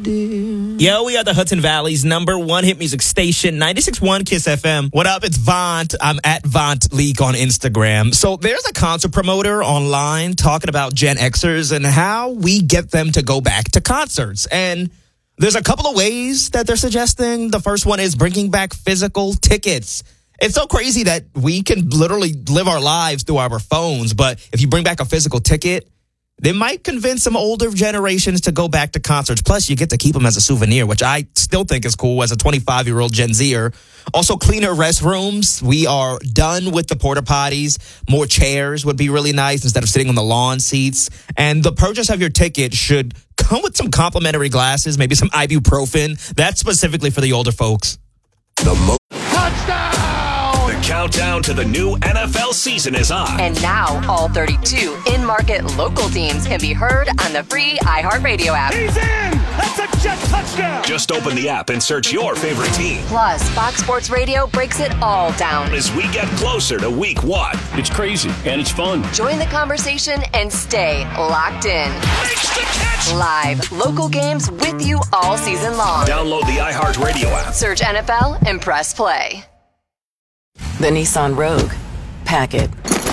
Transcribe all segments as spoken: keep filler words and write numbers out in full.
dear. Yo, we are the Hudson Valley's number one hit music station, ninety-six point one Kiss F M. What up? It's Vaunt. I'm at Vaunt Leak on Instagram. So there's a concert promoter online talking about Gen Xers and how we get them to go back to concerts. And there's a couple of ways that they're suggesting. The first one is bringing back physical tickets. It's so crazy that we can literally live our lives through our phones, but if you bring back a physical ticket, they might convince some older generations to go back to concerts. Plus, you get to keep them as a souvenir, which I still think is cool as a twenty-five-year-old Gen Zer. Also, cleaner restrooms. We are done with the porta potties. More chairs would be really nice instead of sitting on the lawn seats. And the purchase of your ticket should come with some complimentary glasses, maybe some ibuprofen. That's specifically for the older folks. The mo- Touchdown! The countdown to the new N F L season is on. And now all thirty-two in-market local teams can be heard on the free iHeartRadio app. He's in! That's a jet touchdown! Just open the app and search your favorite team. Plus, Fox Sports Radio breaks it all down. As we get closer to week one. It's crazy and it's fun. Join the conversation and stay locked in. Makes the catch! Live, local games with you all season long. Download the iHeartRadio app. Search N F L and press play. The Nissan Rogue. Pack it.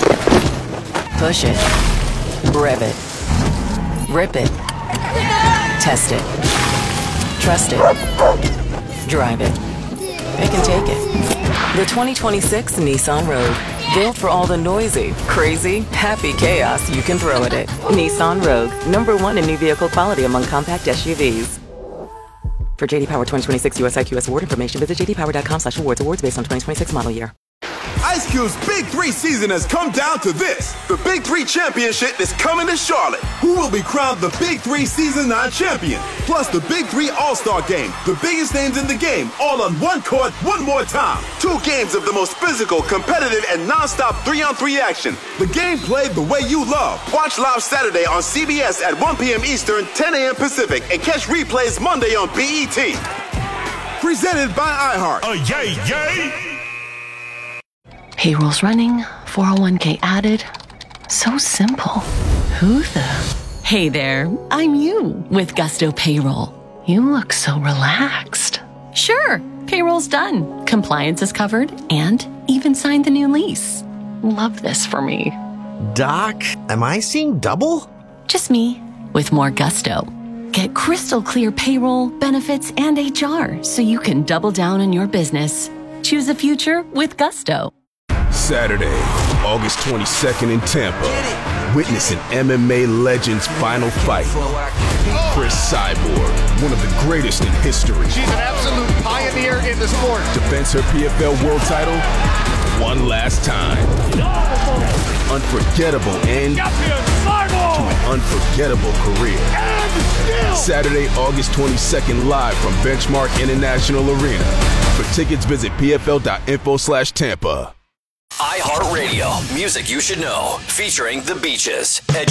Push it. Rev it. Rip it. Test it. Trust it. Drive it. It can take it. The twenty twenty-six Nissan Rogue. Built for all the noisy, crazy, happy chaos you can throw at it. Nissan Rogue. Number one in new vehicle quality among compact S U Vs. For J D Power twenty twenty-six U S I Q S award information, visit j d power dot com slash awards. Awards based on twenty twenty-six model year. Ice Cube's Big Three season has come down to this. The Big Three Championship is coming to Charlotte. Who will be crowned the Big Three Season nine champion? Plus the Big Three All-Star Game. The biggest names in the game, all on one court, one more time. Two games of the most physical, competitive, and non-stop three-on-three action. The game played the way you love. Watch live Saturday on C B S at one p.m. Eastern, ten a.m. Pacific, and catch replays Monday on B E T. Presented by iHeart. Oh, yay, yay! Payroll's running, four oh one k added. So simple. Who the? Hey there, I'm you with Gusto Payroll. You look so relaxed. Sure, payroll's done. Compliance is covered and even signed the new lease. Love this for me. Doc, am I seeing double? Just me with more Gusto. Get crystal clear payroll, benefits, and H R so you can double down on your business. Choose a future with Gusto. Saturday, August twenty-second in Tampa. Witness an M M A legend's final fight. Chris Cyborg, one of the greatest in history. She's an absolute pioneer in the sport. Defends her P F L world title one last time. Unforgettable end to an unforgettable career. Saturday, August twenty-second, live from Benchmark International Arena. For tickets, visit p f l dot info slash Tampa. iHeartRadio. Music you should know. Featuring The Beaches. Ed